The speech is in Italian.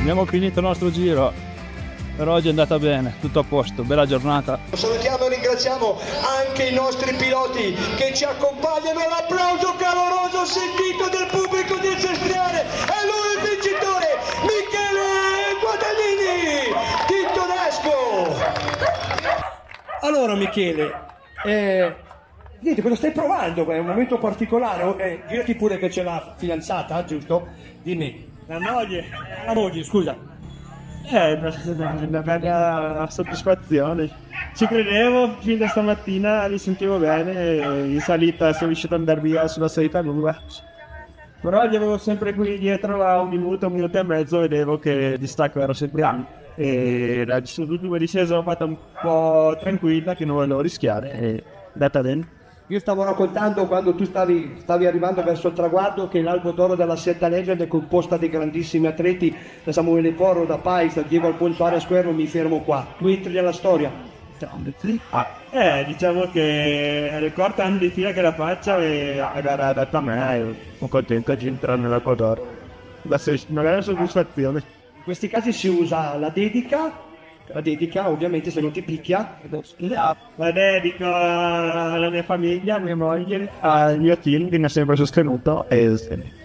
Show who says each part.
Speaker 1: abbiamo finito il nostro giro. Per oggi è andata bene, tutto a posto, bella giornata.
Speaker 2: Salutiamo e ringraziamo anche i nostri piloti che ci accompagnano. L'applauso caloroso sentito del pubblico di Sestriere. È lui il vincitore, Michele Guadagnini Tintonesco.
Speaker 3: Allora Michele, niente, cosa stai provando? È un momento particolare, dirti pure che c'è la fidanzata, giusto? Dimmi.
Speaker 1: La moglie.
Speaker 3: La moglie, scusa.
Speaker 1: Una bella soddisfazione. Ci credevo fin da stamattina, li sentivo bene, in salita sono riuscito ad andare via sulla salita lunga. Però li avevo sempre qui dietro a un minuto e mezzo, vedevo che il distacco era sempre alto. E l'ultima discesa l'ho fatta un po' tranquilla, che non volevo rischiare, e data bene.
Speaker 3: Io stavo raccontando quando tu stavi arrivando verso il traguardo che l'Albo d'Oro della Setta Legend è composta di grandissimi atleti, da Samuele Porro, da Pais, da Diego Alfonso Arias Square. Mi fermo qua. Tu entri nella storia.
Speaker 1: Diciamo che è il quarto anno di fila che la faccia e la gara adatta a me, e sono contento di entrare nell'Albo d'Oro. Una grande soddisfazione.
Speaker 3: In questi casi si usa la dedica. La dedica, ovviamente, se non ti picchia.
Speaker 1: La dedico alla mia famiglia, a mia moglie, al mio team che mi ha sempre sostenuto e